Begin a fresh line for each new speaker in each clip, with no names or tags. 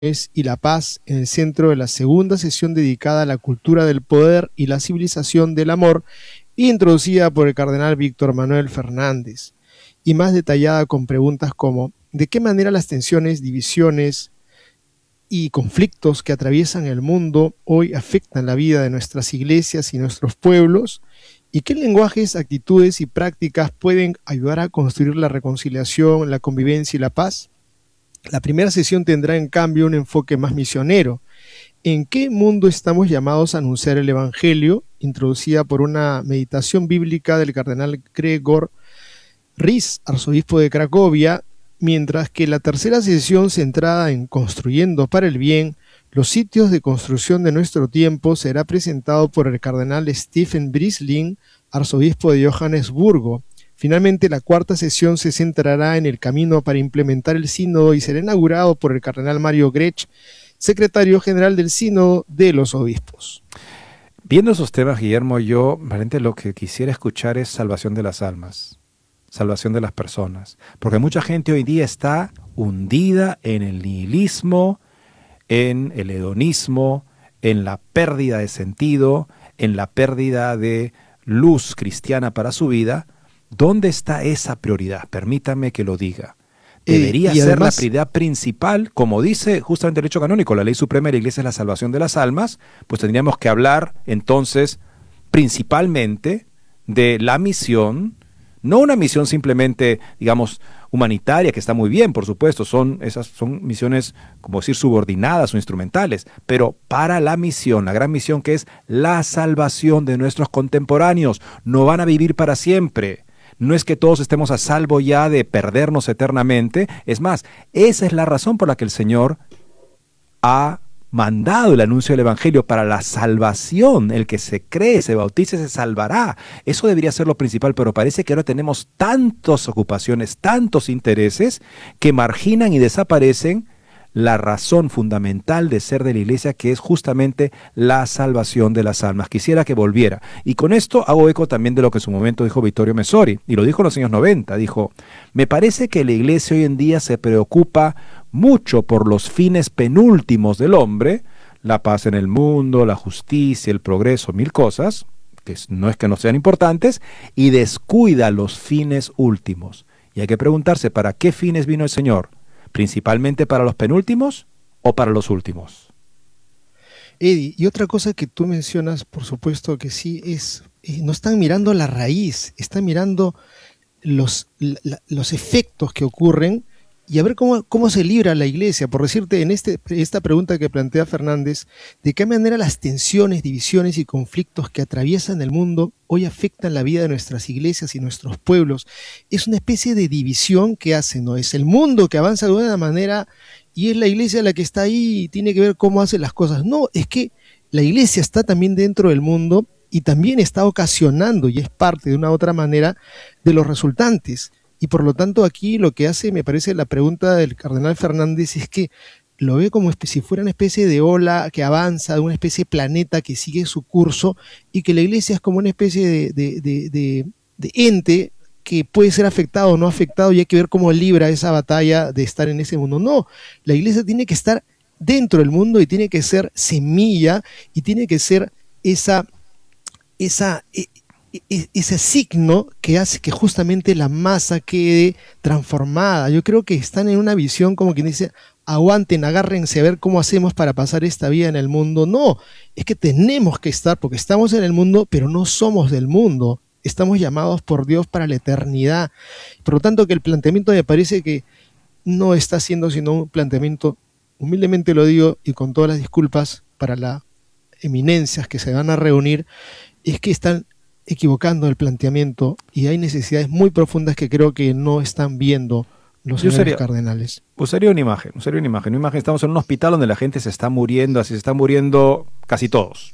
y la paz en el centro de la segunda sesión dedicada a la cultura del poder y la civilización del amor, introducida por el cardenal Víctor Manuel Fernández, y más detallada con preguntas como ¿de qué manera las tensiones, divisiones y conflictos que atraviesan el mundo hoy afectan la vida de nuestras iglesias y nuestros pueblos? ¿Y qué lenguajes, actitudes y prácticas pueden ayudar a construir la reconciliación, la convivencia y la paz? La primera sesión tendrá en cambio un enfoque más misionero. ¿En qué mundo estamos llamados a anunciar el Evangelio? Introducida por una meditación bíblica del cardenal Gregor Ries, arzobispo de Cracovia, mientras que la tercera sesión, centrada en Construyendo para el Bien, los sitios de construcción de nuestro tiempo, será presentado por el cardenal Stephen Brisling, arzobispo de Johannesburgo. Finalmente, la cuarta sesión se centrará en el camino para implementar el sínodo y será inaugurado por el cardenal Mario Grech, secretario general del sínodo de los obispos.
Viendo esos temas, Guillermo, yo realmente lo que quisiera escuchar es salvación de las almas, salvación de las personas, porque mucha gente hoy día está hundida en el nihilismo, en el hedonismo, en la pérdida de sentido, en la pérdida de luz cristiana para su vida. ¿Dónde está esa prioridad? Permítame que lo diga. Debería ser además la prioridad principal, como dice justamente el derecho canónico, la ley suprema de la Iglesia es la salvación de las almas, pues tendríamos que hablar entonces principalmente de la misión, no una misión simplemente, digamos, humanitaria, que está muy bien, por supuesto, esas son misiones, como decir, subordinadas o instrumentales, pero para la misión, la gran misión que es la salvación de nuestros contemporáneos. No van a vivir para siempre. No es que todos estemos a salvo ya de perdernos eternamente. Es más, esa es la razón por la que el Señor ha mandado el anuncio del Evangelio para la salvación. El que se cree, se bautice, se salvará. Eso debería ser lo principal, pero parece que ahora tenemos tantas ocupaciones, tantos intereses que marginan y desaparecen la razón fundamental de ser de la Iglesia, que es justamente la salvación de las almas. Quisiera que volviera. Y con esto hago eco también de lo que en su momento dijo Vittorio Messori, y lo dijo en los años 90. Dijo, me parece que la Iglesia hoy en día se preocupa mucho por los fines penúltimos del hombre, la paz en el mundo, la justicia, el progreso, mil cosas, que no es que no sean importantes, y descuida los fines últimos. Y hay que preguntarse, ¿para qué fines vino el Señor? ¿Principalmente para los penúltimos o para los últimos?
Eddie, y otra cosa que tú mencionas, por supuesto que sí, no están mirando la raíz, están mirando los efectos que ocurren y a ver cómo se libra la Iglesia. Por decirte, en esta pregunta que plantea Fernández, ¿de qué manera las tensiones, divisiones y conflictos que atraviesan el mundo hoy afectan la vida de nuestras iglesias y nuestros pueblos? Es una especie de división que hace, ¿no? Es el mundo que avanza de una manera y es la Iglesia la que está ahí y tiene que ver cómo hace las cosas. No, es que la Iglesia está también dentro del mundo y también está ocasionando y es parte de una u otra manera de los resultantes. Y por lo tanto aquí lo que hace, me parece, la pregunta del cardenal Fernández es que lo ve como si fuera una especie de ola que avanza, de una especie de planeta que sigue su curso y que la Iglesia es como una especie de ente que puede ser afectado o no afectado y hay que ver cómo libra esa batalla de estar en ese mundo. No, la Iglesia tiene que estar dentro del mundo y tiene que ser semilla y tiene que ser ese signo que hace que justamente la masa quede transformada. Yo creo que están en una visión como quien dice, aguanten, agárrense a ver cómo hacemos para pasar esta vida en el mundo. No, es que tenemos que estar, porque estamos en el mundo, pero no somos del mundo. Estamos llamados por Dios para la eternidad. Por lo tanto, que el planteamiento me parece que no está siendo sino un planteamiento, humildemente lo digo, y con todas las disculpas para las eminencias que se van a reunir, es que están equivocando el planteamiento y hay necesidades muy profundas que creo que no están viendo los señores cardenales.
Usaría una imagen. Estamos en un hospital donde la gente se está muriendo, así se están muriendo casi todos.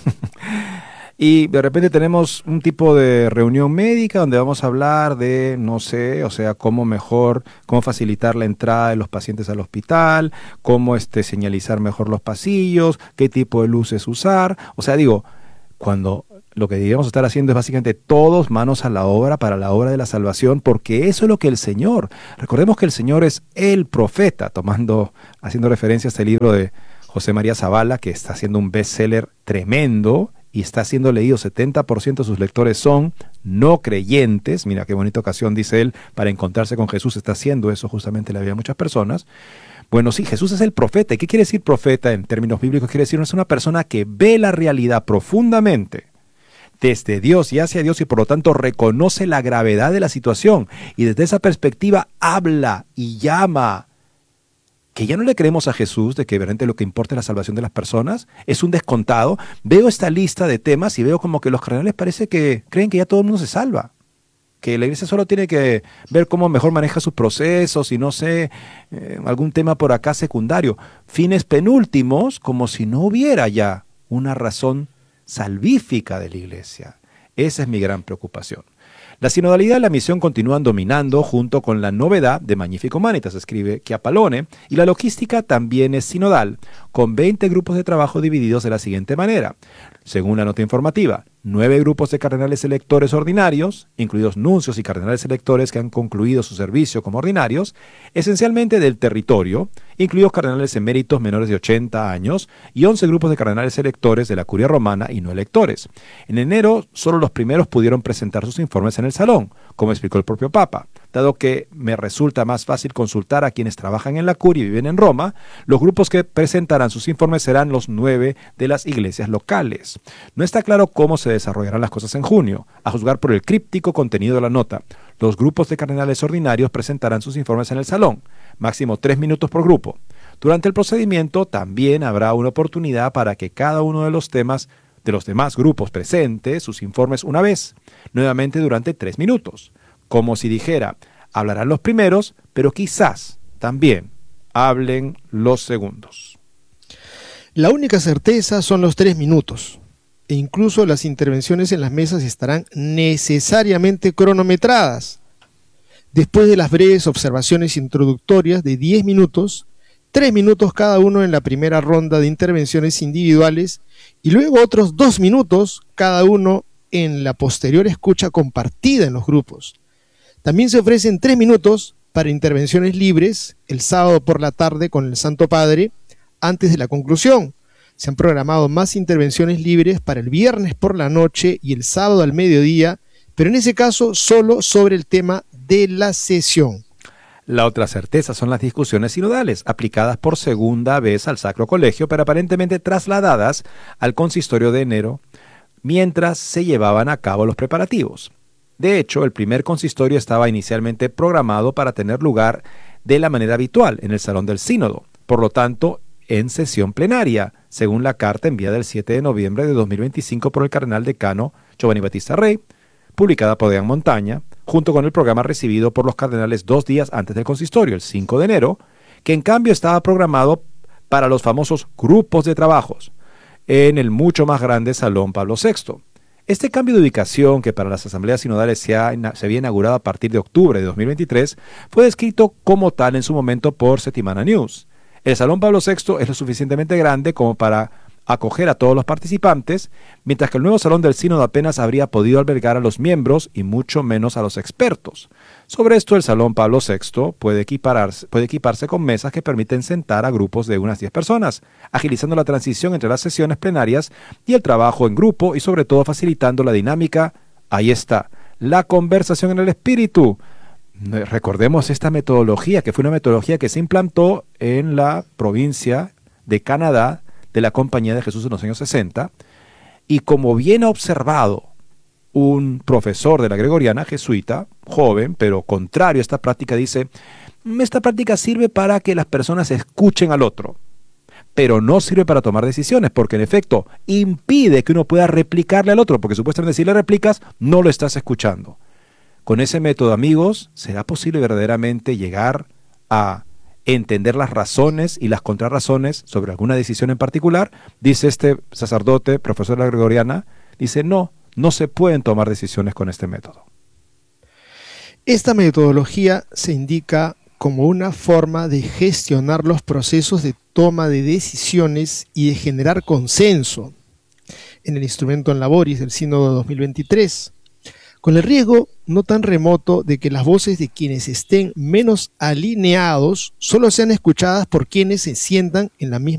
Y de repente tenemos un tipo de reunión médica donde vamos a hablar de, no sé, o sea, cómo facilitar la entrada de los pacientes al hospital, cómo señalizar mejor los pasillos, qué tipo de luces usar. O sea, digo, cuando lo que deberíamos estar haciendo es básicamente todos manos a la obra para la obra de la salvación, porque eso es lo que el Señor, recordemos que el Señor es el profeta, haciendo referencia a este libro de José María Zavala, que está haciendo un bestseller tremendo y está siendo leído. 70% de sus lectores son no creyentes. Mira qué bonita ocasión, dice él, para encontrarse con Jesús. Está haciendo eso justamente en la vida de muchas personas. Bueno, sí, Jesús es el profeta. ¿Y qué quiere decir profeta en términos bíblicos? Quiere decir es una persona que ve la realidad profundamente desde Dios y hacia Dios, y por lo tanto reconoce la gravedad de la situación, y desde esa perspectiva habla y llama. Que ya no le creemos a Jesús de que realmente lo que importa es la salvación de las personas, es un descontado. Veo esta lista de temas y veo como que los cardenales parece que creen que ya todo el mundo se salva, que la iglesia solo tiene que ver cómo mejor maneja sus procesos y no sé, algún tema por acá secundario, fines penúltimos, como si no hubiera ya una razón salvífica de la iglesia. Esa es mi gran preocupación. La sinodalidad y la misión continúan dominando junto con la novedad de Magnificat Humanitas, escribe Chiappalone, y la logística también es sinodal, con 20 grupos de trabajo divididos de la siguiente manera. Según la nota informativa, 9 grupos de cardenales electores ordinarios, incluidos nuncios y cardenales electores que han concluido su servicio como ordinarios, esencialmente del territorio, incluidos cardenales eméritos menores de 80 años, y 11 grupos de cardenales electores de la curia romana y no electores. En enero, solo los primeros pudieron presentar sus informes en el salón, como explicó el propio Papa. Dado que me resulta más fácil consultar a quienes trabajan en la curia y viven en Roma, los grupos que presentarán sus informes serán los 9 de las iglesias locales. No está claro cómo se desarrollarán las cosas en junio, a juzgar por el críptico contenido de la nota. Los grupos de cardenales ordinarios presentarán sus informes en el salón, máximo 3 minutos por grupo. Durante el procedimiento también habrá una oportunidad para que cada uno de los temas de los demás grupos presente sus informes una vez, nuevamente durante 3 minutos. Como si dijera, hablarán los primeros, pero quizás también hablen los segundos.
La única certeza son los 3 minutos, e incluso las intervenciones en las mesas estarán necesariamente cronometradas. Después de las breves observaciones introductorias de 10 minutos, 3 minutos cada uno en la primera ronda de intervenciones individuales y luego otros 2 minutos cada uno en la posterior escucha compartida en los grupos. También se ofrecen 3 minutos para intervenciones libres el sábado por la tarde con el Santo Padre antes de la conclusión. Se han programado más intervenciones libres para el viernes por la noche y el sábado al mediodía, pero en ese caso solo sobre el tema de la sesión.
La otra certeza son las discusiones sinodales, aplicadas por segunda vez al Sacro Colegio, pero aparentemente trasladadas al consistorio de enero, mientras se llevaban a cabo los preparativos. De hecho, el primer consistorio estaba inicialmente programado para tener lugar de la manera habitual, en el Salón del Sínodo, por lo tanto, en sesión plenaria, según la carta enviada el 7 de noviembre de 2025 por el cardenal decano Giovanni Battista Rey, publicada por Dean Montaña, junto con el programa recibido por los cardenales 2 días antes del consistorio, el 5 de enero, que en cambio estaba programado para los famosos grupos de trabajos, en el mucho más grande Salón Pablo VI. Este cambio de ubicación, que para las asambleas sinodales se había inaugurado a partir de octubre de 2023, fue descrito como tal en su momento por Settimana News. El Salón Pablo VI es lo suficientemente grande como para acoger a todos los participantes, mientras que el nuevo Salón del Sínodo apenas habría podido albergar a los miembros y mucho menos a los expertos. Sobre esto, el Salón Pablo VI puede equiparse con mesas que permiten sentar a grupos de unas 10 personas, agilizando la transición entre las sesiones plenarias y el trabajo en grupo y sobre todo facilitando la dinámica, ahí está, la conversación en el espíritu. Recordemos esta metodología, que fue una metodología que se implantó en la provincia de Canadá de la Compañía de Jesús en los años 60, y como bien ha observado un profesor de la Gregoriana, jesuita, joven, pero contrario a esta práctica, dice, esta práctica sirve para que las personas escuchen al otro, pero no sirve para tomar decisiones, porque en efecto impide que uno pueda replicarle al otro, porque supuestamente si le replicas, no lo estás escuchando. Con ese método, amigos, ¿será posible verdaderamente llegar a entender las razones y las contrarrazones sobre alguna decisión en particular? Dice este sacerdote, profesor de la Gregoriana, dice, no se pueden tomar decisiones con este método.
Esta metodología se indica como una forma de gestionar los procesos de toma de decisiones y de generar consenso. en el Instrumento en Laboris del Sínodo 2023, con el riesgo no tan remoto de que las voces de quienes estén menos alineados solo sean escuchadas por quienes se sientan en la misma